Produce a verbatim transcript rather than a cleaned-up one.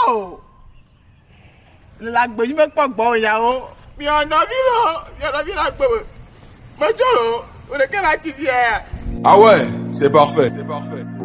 Oh! La gbèyí me pas bon yao. Mi en a vu là. Mi en a vu là. Mais tu vois, on est qu'à la T V. Ah ouais, c'est parfait. C'est parfait.